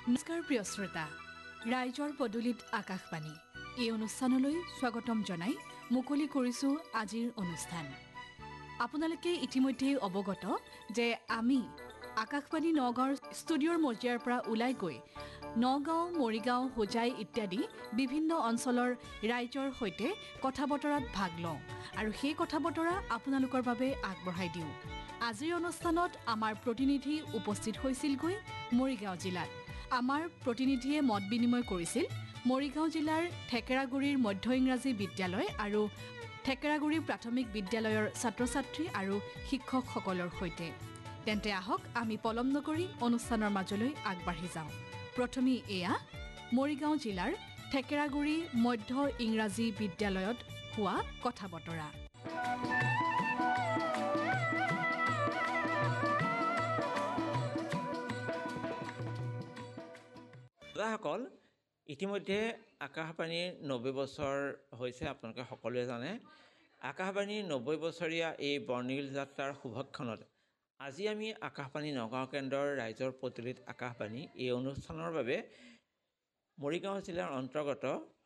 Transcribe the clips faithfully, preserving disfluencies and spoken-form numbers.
নমস্কাৰ প্ৰিয় শ্ৰোতা, ৰাইজৰ পদূলিত আকাশবাণী এই অনুষ্ঠানলৈ স্বাগতম জনাই মুকলি কৰিছোঁ আজিৰ অনুষ্ঠান। আপোনালোকে ইতিমধ্যে অৱগত যে আমি আকাশবাণী নগাঁৱৰ ষ্টুডিঅ'ৰ মজিয়াৰ পৰা ওলাই গৈ নগাঁও, মৰিগাঁও, হোজাই ইত্যাদি বিভিন্ন অঞ্চলৰ ৰাইজৰ সৈতে কথা বতৰাত ভাগ লওঁ আৰু সেই কথা বতৰা আপোনালোকৰ বাবে আগবঢ়াই দিওঁ। আজিৰ অনুষ্ঠানত আমাৰ প্ৰতিনিধি উপস্থিত হৈছিলগৈ মৰিগাঁও জিলাত। আমাৰ প্ৰতিনিধিয়ে মত বিনিময় কৰিছিল মৰিগাঁও জিলাৰ ঠেকেৰাগুৰিৰ মধ্য ইংৰাজী বিদ্যালয় আৰু ঠেকেৰাগুৰি প্ৰাথমিক বিদ্যালয়ৰ ছাত্ৰ ছাত্ৰী আৰু শিক্ষকসকলৰ সৈতে। তেন্তে আহক আমি পলম নকৰি অনুষ্ঠানৰ মাজলৈ আগবাঢ়ি যাওঁ। প্ৰথমে এয়া মৰিগাঁও জিলাৰ ঠেকেৰাগুৰি মধ্য ইংৰাজী বিদ্যালয়ত হোৱা কথা বতৰা। দাদাসকল, ইতিমধ্যে আকাশবাণীৰ নব্বৈ বছৰ হৈছে, আপোনালোকে সকলোৱে জানে। আকাশবাণীৰ নব্বৈ বছৰীয়া এই বৰ্ণিল যাত্ৰাৰ শুভক্ষণত আজি আমি আকাশবাণী নগাঁও কেন্দ্ৰৰ ৰাইজৰ পদূলিত আকাশবাণী এই অনুষ্ঠানৰ বাবে মৰিগাঁও জিলাৰ অন্তৰ্গত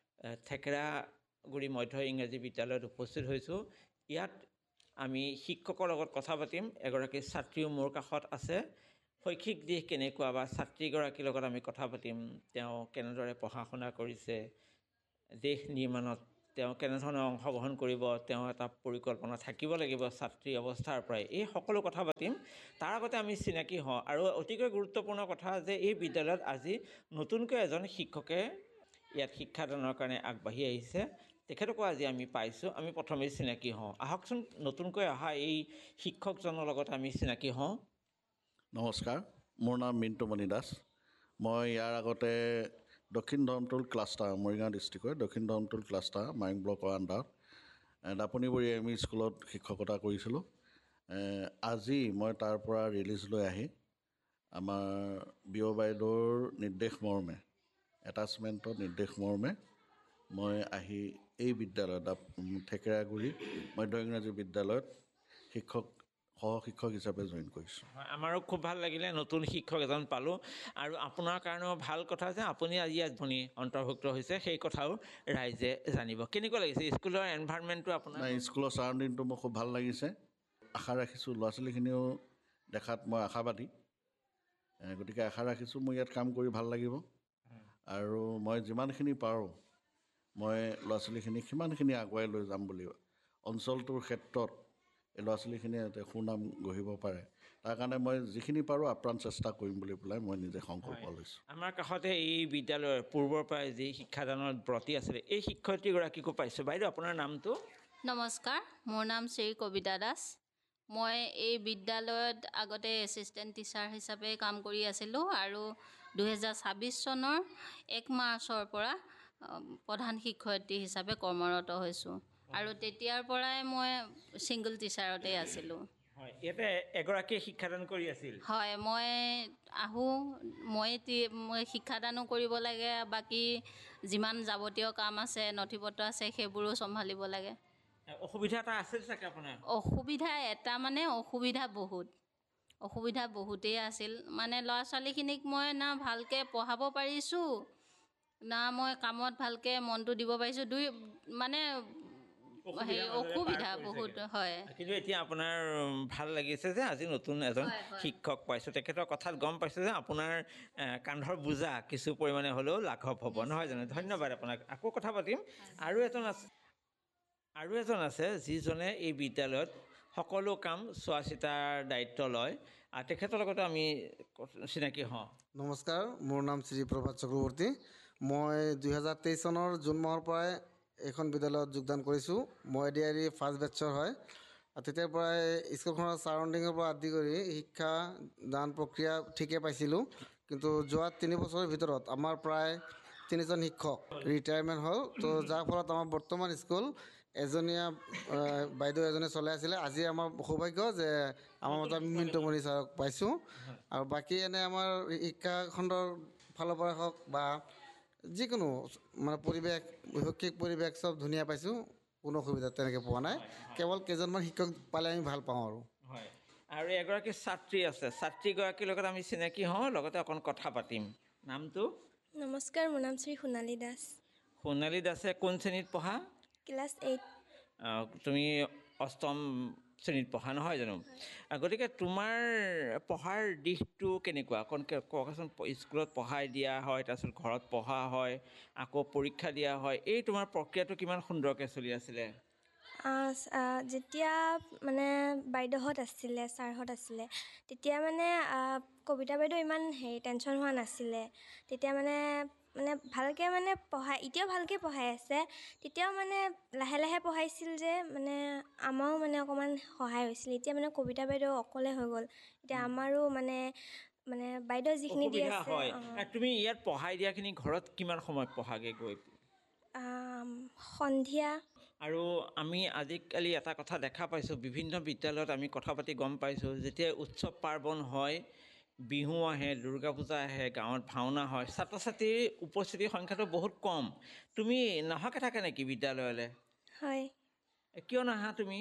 ঠেকেৰাগুৰি মধ্য ইংৰাজী বিদ্যালয়ত উপস্থিত হৈছোঁ। ইয়াত আমি শিক্ষকৰ লগত কথা পাতিম। এগৰাকী ছাত্ৰীও মোৰ কাষত আছে। শৈক্ষিক দিশ কেনেকুৱা বা ছাত্ৰীগৰাকীৰ লগত আমি কথা পাতিম। তেওঁ কেনেদৰে পঢ়া শুনা কৰিছে, দেশ নিৰ্মাণত তেওঁ কেনেধৰণে অংশগ্ৰহণ কৰিব, তেওঁ এটা পৰিকল্পনা থাকিব লাগিব ছাত্ৰী অৱস্থাৰ পৰাই। এই সকলো কথা পাতিম। তাৰ আগতে আমি চিনাকি হওঁ। আৰু অতিকৈ গুৰুত্বপূৰ্ণ কথা যে এই বিদ্যালয়ত আজি নতুনকৈ এজন শিক্ষকে ইয়াত শিক্ষাদানৰ কাৰণে আগবাঢ়ি আহিছে। তেখেতকো আজি আমি পাইছোঁ। আমি প্ৰথমেই চিনাকি হওঁ। আহকচোন নতুনকৈ অহা এই শিক্ষকজনৰ লগত আমি চিনাকি হওঁ। নমস্কাৰ, মোৰ নাম মিণ্টুমণি দাস। মই ইয়াৰ আগতে দক্ষিণ ধৰমটোল ক্লাষ্টাৰ, মৰিগাঁও ডিষ্ট্ৰিক্টৰ দক্ষিণ ধৰমটোল ক্লাষ্টাৰ মাইং ব্লকৰ আণ্ডাৰত দাপনিবুৰী এম ই স্কুলত শিক্ষকতা কৰিছিলোঁ। আজি মই তাৰ পৰা ৰিলিজ লৈ আহি আমাৰ বিঅ' বাইদেউৰ নিৰ্দেশ মৰ্মে, এটাচমেণ্টৰ নিৰ্দেশ মৰ্মে মই আহি এই বিদ্যালয়ত ঠেকেৰাগুৰি মধ্য ইংৰাজী বিদ্যালয়ত শিক্ষক সহ শিক্ষক হিচাপে জইন কৰিছোঁ। আমাৰো খুব ভাল লাগিলে, নতুন শিক্ষক এজন পালোঁ। আৰু আপোনাৰ কাৰণেও ভাল কথা যে আপুনি আজি আপুনি অন্তৰ্ভুক্ত হৈছে, সেই কথাও ৰাইজে জানিব। কেনেকুৱা লাগিছে স্কুলৰ এনভাইৰনমেণ্টটো আপোনাৰ? স্কুলৰ ছাৰাউণ্ডিংটো মোৰ খুব ভাল লাগিছে। আশা ৰাখিছোঁ ল'ৰা ছোৱালীখিনিও দেখাত মই আশাবাদী, গতিকে আশা ৰাখিছোঁ মোৰ ইয়াত কাম কৰি ভাল লাগিব। আৰু মই যিমানখিনি পাৰোঁ মই ল'ৰা ছোৱালীখিনিক সিমানখিনি আগুৱাই লৈ যাম বুলি, অঞ্চলটোৰ ক্ষেত্ৰত এই ল'ৰা ছোৱালীখিনিয়ে যাতে সুনাম গঢ়িব পাৰে তাৰ কাৰণে মই যিখিনি পাৰোঁ আপ্ৰাণ চেষ্টা কৰিম বুলি পেলাই মই নিজে সংকল্প লৈছোঁ। আমাৰ কাষতে এই বিদ্যালয়ৰ পূৰ্বৰ পৰাই যি শিক্ষাদানত ব্ৰতী আছিলে এই শিক্ষয়িত্ৰীগৰাকীকো পাইছোঁ। বাইদেউ, আপোনাৰ নামটো? নমস্কাৰ, মোৰ নাম শ্ৰী কবিতা দাস। মই এই বিদ্যালয়ত আগতে এছিষ্টেণ্ট টিচাৰ হিচাপে কাম কৰি আছিলোঁ আৰু দুহেজাৰ ছাব্বিছ চনৰ এক মাৰ্চৰ পৰা প্ৰধান শিক্ষয়িত্ৰী হিচাপে কৰ্মৰত হৈছোঁ। আৰু তেতিয়াৰ পৰাই মই ছিংগল টিচাৰতে আছিলোঁ। হয়, ইয়াতে এগৰাকীয়ে শিক্ষাদান কৰি আছিল? হয়, মই আহোঁ, মই মই শিক্ষাদানো কৰিব লাগে, বাকী যিমান যাৱতীয় কাম আছে, নথি পত্ৰ আছে, সেইবোৰো চম্ভালিব লাগে। অসুবিধা এটা আছিল চাগে আপোনাৰ? অসুবিধা এটা মানে অসুবিধা বহুত অসুবিধা বহুতেই আছিল। মানে ল'ৰা ছোৱালীখিনিক মই না ভালকৈ পঢ়াব পাৰিছোঁ, না মই কামত ভালকৈ মনটো দিব পাৰিছোঁ। দুই মানে সেই অসুবিধা বহুত। হয়, কিন্তু এতিয়া আপোনাৰ ভাল লাগিছে যে আজি নতুন এজন শিক্ষক পাইছোঁ। তেখেতৰ কথাত গম পাইছোঁ যে আপোনাৰ কান্ধৰ বোজা কিছু পৰিমাণে হ'লেও লাঘৱ হ'ব, নহয় জানো? ধন্যবাদ আপোনাক। আকৌ কথা পাতিম। আৰু এজন আছে আৰু এজন আছে যিজনে এই বিদ্যালয়ত সকলো কাম চোৱা চিতাৰ দায়িত্ব লয়। আৰু তেখেতৰ লগতো আমি চিনাকি হওঁ। নমস্কাৰ, মোৰ নাম শ্ৰী প্ৰভাত চক্ৰৱৰ্তী। মই দুহেজাৰ তেইছ চনৰ জুন মাহৰ পৰাই এইখন বিদ্যালয়ত যোগদান কৰিছোঁ। মই A D R E first বেটছৰ হয়। তেতিয়াৰ পৰাই স্কুলখনৰ ছাৰাউণ্ডিঙৰ পৰা আদি কৰি শিক্ষা দান প্ৰক্ৰিয়া ঠিকে পাইছিলোঁ। কিন্তু যোৱা তিনি বছৰৰ ভিতৰত আমাৰ প্ৰায় তিনিজন শিক্ষক ৰিটায়াৰমেণ্ট হ'ল। তো যাৰ ফলত আমাৰ বৰ্তমান স্কুল এজনীয়া বাইদেউ এজনে চলাই আছিলে। আজি আমাৰ সৌভাগ্য যে আমাৰ মাজত মিণ্টুমণি ছাৰক পাইছোঁ। আৰু বাকী এনে আমাৰ শিক্ষাখণ্ডৰ ফালৰ পৰা হওক বা যিকোনো মানে পৰিৱেশ, শৈক্ষিক পৰিৱেশ চব ধুনীয়া পাইছোঁ। কোনো অসুবিধা তেনেকৈ পোৱা নাই। কেৱল কেইজনমান শিক্ষক পালে আমি ভাল পাওঁ আৰু। হয়, আৰু এগৰাকী ছাত্ৰী আছে, ছাত্ৰীগৰাকীৰ লগত আমি চিনাকি হওঁ, লগতে অকণ কথা পাতিম। নামটো? নমস্কাৰ, মোৰ নাম শ্ৰী সোণালী দাস, সোণালী দাসে কোন শ্ৰেণীত পঢ়া? Class eight. আহ, তুমি অষ্টম শ্ৰেণীত পঢ়া নহয় জানো? আহ, গতিকে তোমাৰ পঢ়াৰ দিশটো কেনেকুৱা অকণকৈ কওকচোন। স্কুলত পঢ়াই দিয়া হয়, তাৰপিছত ঘৰত পঢ়া হয়, আকৌ পৰীক্ষা দিয়া হয়, এই তোমাৰ প্ৰক্ৰিয়াটো কিমান সুন্দৰকৈ চলি আছিলে? আহ, আহ, যেতিয়া মানে বাইদেউহঁত আছিলে, ছাৰহঁত আছিলে, তেতিয়া মানে আহ, কবিতা বাইদেউ ইমান হেৰি টেনশ্যন হোৱা নাছিলে। তেতিয়া মানে মানে ভালকৈ মানে পঢ়াই, এতিয়াও ভালকৈ পঢ়াই আছে। তেতিয়াও মানে লাহে লাহে পঢ়াইছিল যে মানে আমাৰো মানে অকণমান সহায় হৈছিল। এতিয়া মানে কবিতা বাইদেউ অকলে হৈ গ'ল। এতিয়া আমাৰো মানে মানে বাইদেউ যিখিনি দি অসুবিধা আছে, হয়। অঁ, আহ, তুমি ইয়াত পঢ়াই দিয়াখিনি ঘৰত কিমান সময় পঢ়াগে গৈ? আহ, সন্ধিয়া। আৰু আমি আজিকালি এটা কথা দেখা পাইছোঁ, বিভিন্ন বিদ্যালয়ত আমি কথা পাতি গম পাইছোঁ, যেতিয়া উৎসৱ পাৰ্বণ হয়, বিহু আহে, দুৰ্গা পূজা আহে, গাঁৱত ভাওনা হয়, ছাত্ৰ ছাত্ৰীৰ উপস্থিতিৰ সংখ্যাটো বহুত কম। তুমি নাহকে থাকে নেকি বিদ্যালয়লৈ? হয়, কিয় নাহা তুমি?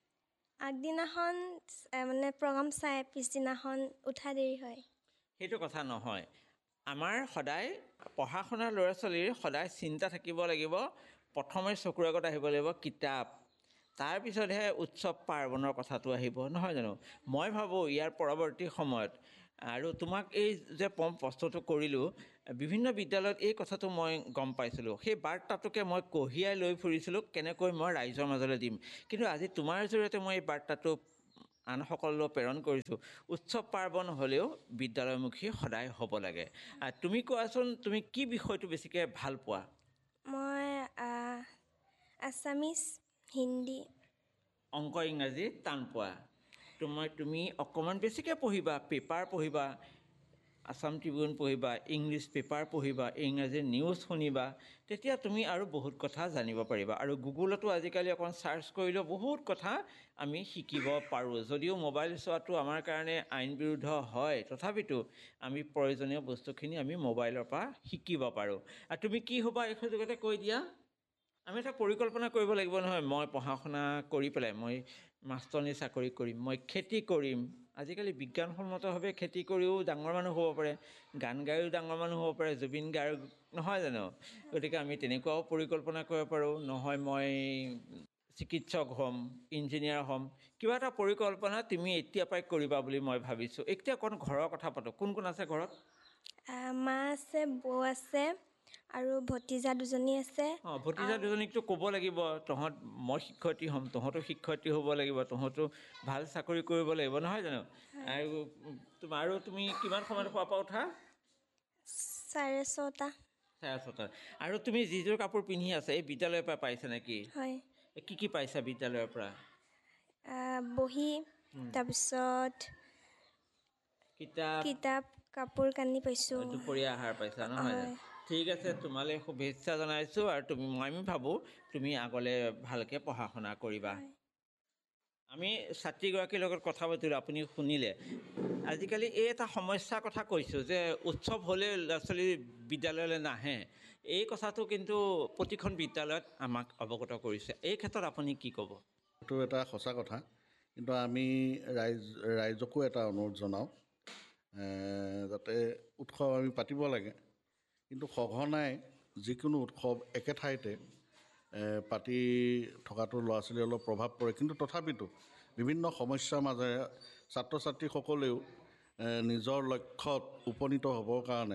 আগদিনাখন আহ, মানে প্ৰগ্ৰাম চাই পিছদিনাখন উঠা দেৰি হয়। সেইটো কথা নহয়। আমাৰ সদায় পঢ়া শুনা ল'ৰা ছোৱালীৰ সদায় চিন্তা থাকিব লাগিব, প্ৰথমে চকুৰ আগত আহিব লাগিব কিতাপ, তাৰপিছতহে উৎসৱ পাৰ্বণৰ কথাটো আহিব, নহয় জানো? মই ভাবোঁ ইয়াৰ পৰৱৰ্তী সময়ত, আৰু তোমাক এই যে প্ৰশ্নটো কৰিলোঁ, বিভিন্ন বিদ্যালয়ত এই কথাটো মই গম পাইছিলোঁ। সেই বাৰ্তাটোকে মই কঢ়িয়াই লৈ ফুৰিছিলোঁ, কেনেকৈ মই ৰাইজৰ মাজলৈ দিম। কিন্তু আজি তোমাৰ জৰিয়তে মই এই বাৰ্তাটো আনসকললৈ প্ৰেৰণ কৰিছোঁ। উৎসৱ পাৰ্বণ হ'লেও বিদ্যালয়মুখী সদায় হ'ব লাগে। তুমি কোৱাচোন, তুমি কি বিষয়টো বেছিকৈ ভাল পোৱা? মই আহ, আছামিজ, হিন্দী। অংক ইংৰাজী টান পোৱা? তোমাৰ তুমি অকণমান বেছিকৈ পঢ়িবা, পেপাৰ পঢ়িবা, আছাম ট্ৰিবিউন পঢ়িবা, ইংলিছ পেপাৰ পঢ়িবা, ইংৰাজী নিউজ শুনিবা, তেতিয়া তুমি আৰু বহুত কথা জানিব পাৰিবা। আৰু গুগলতো আজিকালি অকণ চাৰ্চ কৰিলেও বহুত কথা আমি শিকিব পাৰোঁ। যদিও মোবাইল চোৱাটো আমাৰ কাৰণে আইন বিৰুদ্ধ হয়, তথাপিতো আমি প্ৰয়োজনীয় বস্তুখিনি আমি মোবাইলৰ পৰা শিকিব পাৰোঁ। আৰু তুমি কি হ'বা এই সুযোগতে কৈ দিয়া? আমি এটা পৰিকল্পনা কৰিব লাগিব নহয়, মই পঢ়া শুনা কৰি পেলাই মই মাষ্টৰনী চাকৰি কৰিম, মই খেতি কৰিম। আজিকালি বিজ্ঞানসন্মতভাৱে খেতি কৰিও ডাঙৰ মানুহ হ'ব পাৰে, গান গায়ো ডাঙৰ মানুহ হ'ব পাৰে, জুবিন গাৰ্গ, নহয় জানো? গতিকে আমি তেনেকুৱাও পৰিকল্পনা কৰিব পাৰোঁ। নহয় মই চিকিৎসক হ'ম, ইঞ্জিনিয়াৰ হ'ম। কিবা এটা পৰিকল্পনা তুমি এতিয়া পৰাই কৰিবা বুলি মই ভাবিছোঁ। এতিয়া অকণ ঘৰৰ কথা পাতোঁ। কোন কোন আছে ঘৰত? আহ, মা আছে, বৌ আছে আৰু ভতিজা দুজনী আছে। অঁ, ভতিজা দুজনীকতো ক'ব লাগিব, তহঁত মই শিক্ষয়িত্ৰী হ'ম, তহঁতো শিক্ষয়িত্ৰী হ'ব লাগিব, তহঁতো ভাল চাকৰি কৰিব লাগিব, নহয় জানো? আৰু তোমাৰ আৰু তুমি কিমান সময়ত শুৱাৰ পৰা উঠা? চাৰে ছটা। চাৰে ছটা। আৰু তুমি যিযোৰ কাপোৰ পিন্ধি আছা এই বিদ্যালয়ৰ পৰা পাইছা নেকি? হয়। কি কি পাইছা বিদ্যালয়ৰ পৰা? আহ, বহী, তাৰপিছত কিতাপ, কিতাপ, কাপোৰ কানি পাইছোঁ। দুপৰীয়া আহাৰ পাইছা, নহয় জানো? ঠিক আছে, তোমালৈ শুভেচ্ছা জনাইছোঁ। আৰু তুমি আমি ভাবোঁ তুমি আগলৈ ভালকৈ পঢ়া শুনা কৰিবা। আমি ছাত্ৰীগৰাকীৰ লগত কথা পাতিলোঁ, আপুনি শুনিলে। আজিকালি এই এটা সমস্যাৰ কথা কৈছোঁ যে উৎসৱ হ'লে ল'ৰা ছোৱালী বিদ্যালয়লৈ নাহে। এই কথাটো কিন্তু প্ৰতিখন বিদ্যালয়ত আমাক অৱগত কৰিছে। এই ক্ষেত্ৰত আপুনি কি ক'ব? এইটো এটা সঁচা কথা, কিন্তু আমি ৰাইজ ৰাইজকো এটা অনুৰোধ জনাওঁ যাতে উৎসৱ আমি পাতিব লাগে, কিন্তু সঘনাই যিকোনো উৎসৱ একে ঠাইতে পাতি থকাটো ল'ৰা ছোৱালীৰ অলপ প্ৰভাৱ পৰে। কিন্তু তথাপিতো বিভিন্ন সমস্যাৰ মাজেৰে ছাত্ৰ ছাত্ৰীসকলেও নিজৰ লক্ষ্যত উপনীত হ'বৰ কাৰণে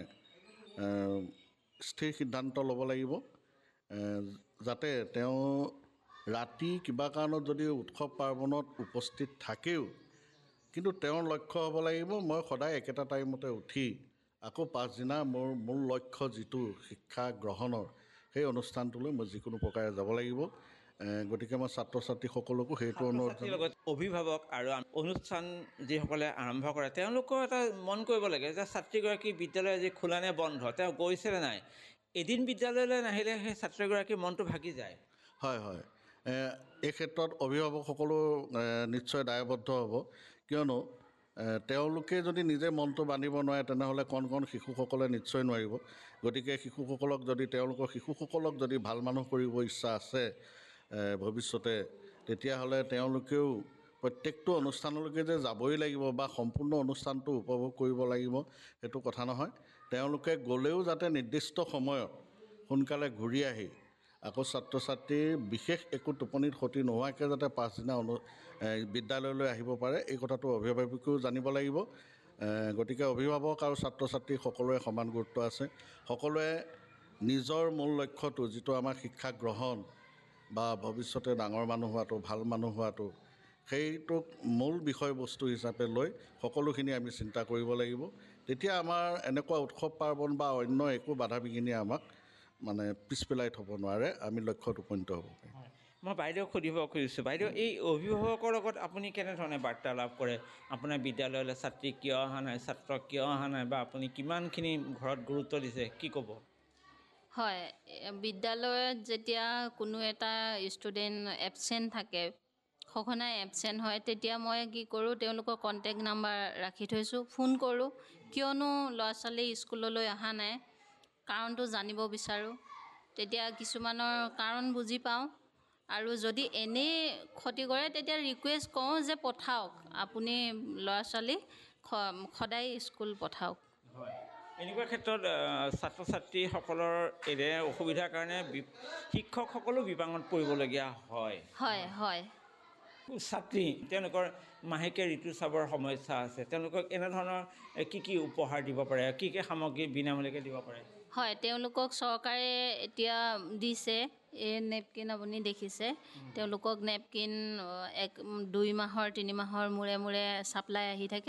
স্থিৰ সিদ্ধান্ত ল'ব লাগিব, যাতে তেওঁ ৰাতি কিবা কাৰণত যদি উৎসৱ পাৰ্বণত উপস্থিত থাকেও, কিন্তু তেওঁৰ লক্ষ্য হ'ব লাগিব মই সদায় একেটা টাইমতে উঠি আকৌ পাছদিনা মোৰ মূল লক্ষ্য যিটো শিক্ষা গ্ৰহণৰ, সেই অনুষ্ঠানটোলৈ মই যিকোনো প্ৰকাৰে যাব লাগিব। গতিকে মই ছাত্ৰ ছাত্ৰীসকলকো সেইটো অনুৰোধ লগত অভিভাৱক আৰু অনুষ্ঠান যিসকলে আৰম্ভ কৰে তেওঁলোকৰ এটা মন কৰিব লাগে যে ছাত্ৰীগৰাকী বিদ্যালয় আজি খোলা নে বন্ধ, তেওঁ গৈছেনে নাই। এদিন বিদ্যালয়লৈ নাহিলে সেই ছাত্ৰীগৰাকীৰ মনটো ভাগি যায়। হয় হয় এই ক্ষেত্ৰত অভিভাৱকসকলো নিশ্চয় দায়বদ্ধ হ'ব, কিয়নো তেওঁলোকে যদি নিজে মনটো বান্ধিব নোৱাৰে তেনেহ'লে কণ কণ শিশুসকলে নিশ্চয় নোৱাৰিব। গতিকে শিশুসকলক যদি তেওঁলোকৰ শিশুসকলক যদি ভাল মানুহ কৰিব ইচ্ছা আছে ভৱিষ্যতে, তেতিয়াহ'লে তেওঁলোকেও প্ৰত্যেকটো অনুষ্ঠানলৈকে যে যাবই লাগিব বা সম্পূৰ্ণ অনুষ্ঠানটো উপভোগ কৰিব লাগিব সেইটো কথা নহয়। তেওঁলোকে গ'লেও যাতে নিৰ্দিষ্ট সময়ত সোনকালে ঘূৰি আহি আকৌ ছাত্ৰ ছাত্ৰীৰ বিশেষ একো টোপনিত ক্ষতি নোহোৱাকৈ যাতে পাছদিনা অনু বিদ্যালয়লৈ আহিব পাৰে, এই কথাটো অভিভাৱকেও জানিব লাগিব। গতিকে অভিভাৱক আৰু ছাত্ৰ ছাত্ৰী সকলোৰে সমান গুৰুত্ব আছে। সকলোৱে নিজৰ মূল লক্ষ্যটো যিটো আমাৰ শিক্ষা গ্ৰহণ বা ভৱিষ্যতে ডাঙৰ মানুহ হোৱাটো, ভাল মানুহ হোৱাটো, সেইটোক মূল বিষয়বস্তু হিচাপে লৈ সকলোখিনি আমি চিন্তা কৰিব লাগিব। তেতিয়া আমাৰ এনেকুৱা উৎসৱ পাৰ্বণ বা অন্য একো বাধা বিঘিনিয়ে আমাক মানে পিছ পেলাই থ'ব নোৱাৰে, আমি লক্ষ্যত উপনীত হ'ব পাৰিম। মই বাইদেউক সুধিব খুজিছোঁ, বাইদেউ এই অভিভাৱকৰ লগত আপুনি কেনেধৰণে বাৰ্তালাপ কৰে? আপোনাৰ বিদ্যালয়লৈ ছাত্ৰী কিয় অহা নাই, ছাত্ৰ কিয় অহা নাই, বা আপুনি কিমানখিনি ঘৰত গুৰুত্ব দিছে, কি ক'ব? হয়, বিদ্যালয়ত যেতিয়া কোনো এটা ষ্টুডেণ্ট এবচেণ্ট থাকে, সঘনাই এবচেণ্ট হয়, তেতিয়া মই কি কৰোঁ, তেওঁলোকৰ কণ্টেক্ট নাম্বাৰ ৰাখি থৈছোঁ, ফোন কৰোঁ। কিয়নো ল'ৰা ছোৱালী স্কুললৈ অহা নাই কাৰণটো জানিব বিচাৰোঁ। তেতিয়া কিছুমানৰ কাৰণ বুজি পাওঁ, আৰু যদি এনেই ক্ষতি কৰে তেতিয়া ৰিকুৱেষ্ট কৰোঁ যে পঠাওক, আপুনি ল'ৰা ছোৱালীক সদায় স্কুল পঠাওক। হয়, এনেকুৱা ক্ষেত্ৰত ছাত্ৰ ছাত্ৰীসকলৰ এনে অসুবিধাৰ কাৰণে শিক্ষকসকলো বিপাঙত পৰিবলগীয়া হয়। হয় হয় ছাত্ৰী তেওঁলোকৰ মাহেকীয়া ঋতুস্ৰাৱৰ সমস্যা আছে, তেওঁলোকক এনেধৰণৰ কি কি উপহাৰ দিব পাৰে, কি কি সামগ্ৰী বিনামূলীয়াকৈ দিব পাৰে? হয়, তেওঁলোকক চৰকাৰে এতিয়া দিছে এই নেপকিন, আপুনি দেখিছে, তেওঁলোকক নেপকিন এক দুই মাহৰ তিনি মাহৰ মূৰে মূৰে ছাপ্লাই আহি থাকে।